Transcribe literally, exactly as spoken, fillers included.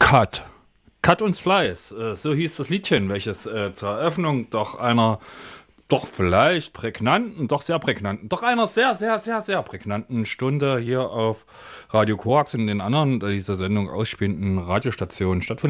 Cut. Cut und Slice, äh, so hieß das Liedchen, welches äh, zur Eröffnung doch einer, doch vielleicht prägnanten, doch sehr prägnanten, doch einer sehr, sehr, sehr, sehr prägnanten Stunde hier auf Radio Korax und den anderen dieser Sendung ausspielenden Radiostationen stattfindet.